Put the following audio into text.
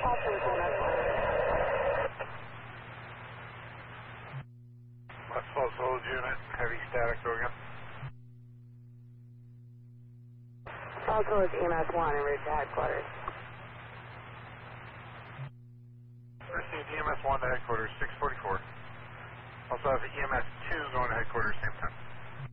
West Falls Hold Unit, heavy static, go again. Also is EMS 1 en route to headquarters. Received EMS 1 to headquarters, 644. Also have EMS 2 going to headquarters, same time.